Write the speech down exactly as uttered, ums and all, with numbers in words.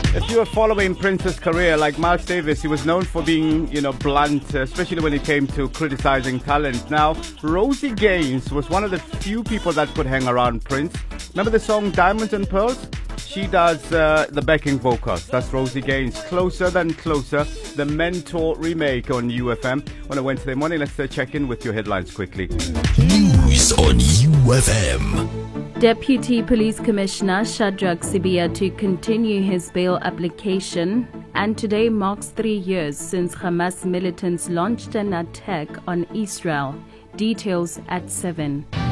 If you were following Prince's career, like Miles Davis, he was known for being, you know, blunt, especially when it came to criticizing talent. Now, Rosie Gaines was one of the few people that could hang around Prince. Remember the song Diamonds and Pearls? She does uh, the backing vocals. That's Rosie Gaines. Closer Than Closer, the Mentor remake on U F M. On a Wednesday morning, let's uh, check in with your headlines quickly. News on U F M. Deputy Police Commissioner Shadrack Sibiya to continue his bail application, and today marks three years since Hamas militants launched an attack on Israel. Details at seven.